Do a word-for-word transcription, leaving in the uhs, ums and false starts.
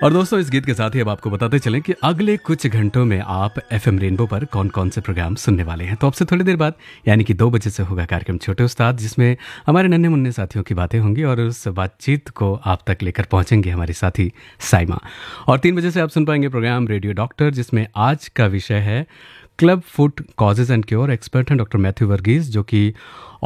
और दोस्तों इस गीत के साथ ही अब आपको बताते चलें कि अगले कुछ घंटों में आप एफएम रेनबो पर कौन कौन से प्रोग्राम सुनने वाले हैं। तो अब से थोड़ी देर बाद यानी कि दो बजे से होगा कार्यक्रम छोटे उस्ताद, जिसमें हमारे नन्हे मुन्ने साथियों की बातें होंगी और उस बातचीत को आप तक लेकर पहुंचेंगे हमारी साथी साइमा। और तीन बजे से आप सुन पाएंगे प्रोग्राम रेडियो डॉक्टर, जिसमें आज का विषय है club foot causes and cure. Expert हैं डॉक्टर मैथ्यू वर्गीस, जो कि